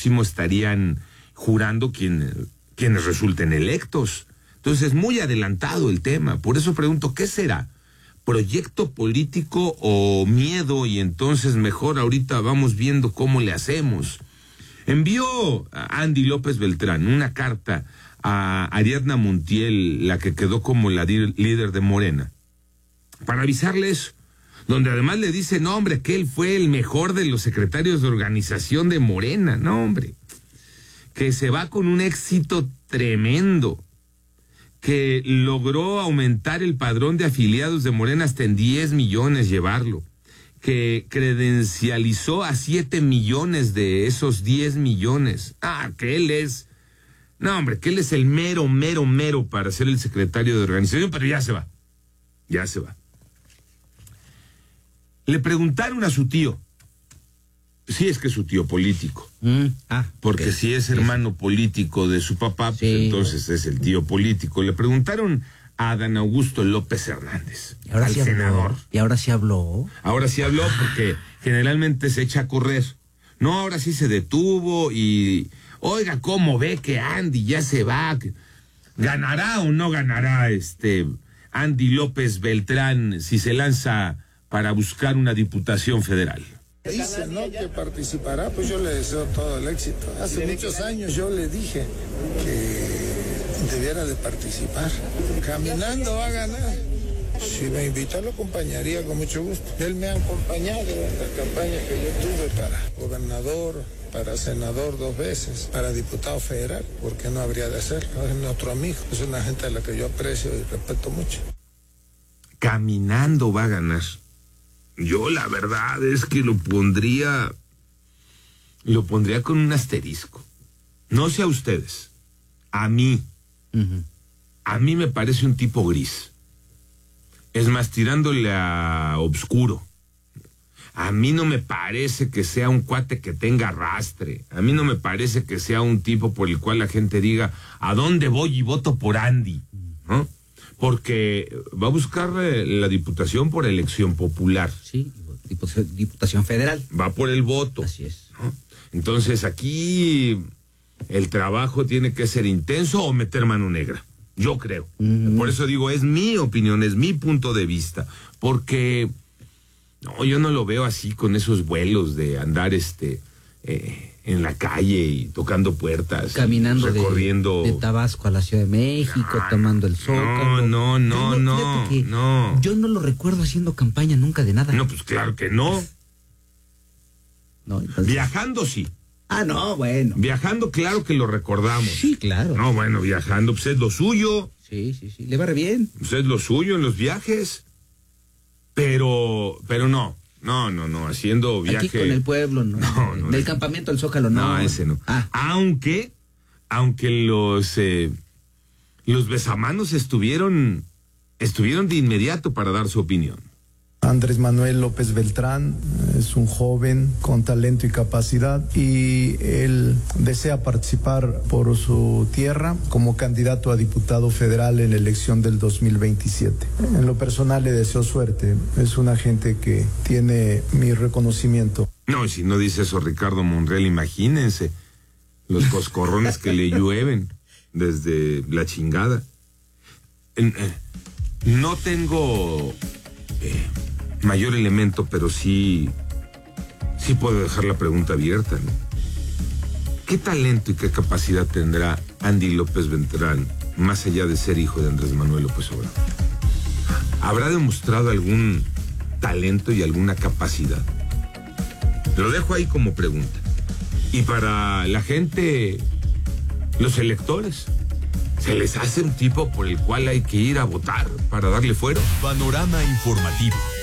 próximo estarían jurando quienes resulten electos. Entonces, muy adelantado el tema. Por eso pregunto, ¿qué será? ¿Proyecto político o miedo? Y entonces mejor ahorita vamos viendo cómo le hacemos. Envió a Andy López Beltrán una carta a Ariadna Montiel, la que quedó como la líder de Morena, para avisarle eso, donde además le dice, no hombre, que él fue el mejor de los secretarios de organización de Morena, no hombre, que se va con un éxito tremendo, que logró aumentar el padrón de afiliados de Morena hasta en 10 millones llevarlo, que credencializó a 7 millones de esos 10 millones. Que él es, no hombre, que él es el mero para ser el secretario de organización, pero ya se va. Le preguntaron a su tío, si es que es su tío político, porque si es hermano político de su papá, pues sí, entonces es el tío político. Le preguntaron a Adán Augusto López Hernández, al sí senador. ¿Y ahora sí habló? Ahora sí habló, porque generalmente se echa a correr. No, ahora sí se detuvo y, oiga, ¿cómo ve que Andy ya se va? ¿Ganará o no ganará Andy López Beltrán si se lanza para buscar una diputación federal? Dice, ¿no?, que participará, pues yo le deseo todo el éxito. Hace muchos años yo le dije que debiera de participar. Caminando va a ganar. Si me invita, lo acompañaría con mucho gusto. Él me ha acompañado en las campañas que yo tuve para gobernador, para senador 2 veces, para diputado federal. ¿Por qué no habría de hacerlo? Es nuestro amigo, es una gente a la que yo aprecio y respeto mucho. Caminando va a ganar. Yo la verdad es que lo pondría con un asterisco. No sé a ustedes, a mí me parece un tipo gris. Es más, tirándole a obscuro. A mí no me parece que sea un cuate que tenga arrastre. A mí no me parece que sea un tipo por el cual la gente diga, ¿a dónde voy y voto por Andy? ¿No? Porque va a buscar la diputación por elección popular. Sí, diputación federal. Va por el voto. Así es. ¿No? Entonces aquí el trabajo tiene que ser intenso o meter mano negra. Yo creo. Por eso digo, es mi opinión, es mi punto de vista. Porque no, yo no lo veo así con esos vuelos de andar en la calle y tocando puertas, caminando recorriendo de Tabasco a la Ciudad de México, tomando el Zócalo. No. Yo no lo recuerdo haciendo campaña nunca de nada. No, pues claro que no. No, entonces... Viajando sí. No, bueno. Viajando, claro que lo recordamos. Sí, claro. No, bueno, viajando, pues es lo suyo. Sí. Le va re bien. Pues es lo suyo en los viajes. Pero no, haciendo viaje. Aquí con el pueblo, no. Del campamento al Zócalo, no. No, ese no. Aunque los besamanos estuvieron de inmediato para dar su opinión. Andrés Manuel López Beltrán es un joven con talento y capacidad y él desea participar por su tierra como candidato a diputado federal en la elección del 2027. En lo personal le deseo suerte, es una gente que tiene mi reconocimiento. No, y si no dice eso Ricardo Monreal, imagínense los coscorrones que le llueven desde la chingada. No tengo mayor elemento, pero sí puedo dejar la pregunta abierta, ¿no? ¿Qué talento y qué capacidad tendrá Andy López Beltrán, más allá de ser hijo de Andrés Manuel López Obrador? ¿Habrá demostrado algún talento y alguna capacidad? Lo dejo ahí como pregunta. Y para la gente, los electores, ¿se les hace un tipo por el cual hay que ir a votar para darle fuero? Panorama informativo.